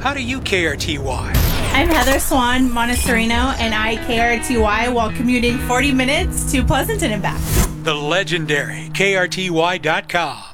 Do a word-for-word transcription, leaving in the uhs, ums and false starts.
How do you K R T Y? I'm Heather Swan Montessorino, and I K R T Y while commuting forty minutes to Pleasanton and back. The legendary K R T Y dot com.